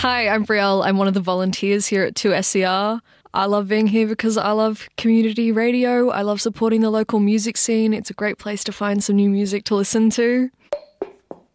Hi, I'm Brielle. I'm one of the volunteers here at 2SER. I love being here because I love community radio. I love supporting the local music scene. It's a great place to find some new music to listen to.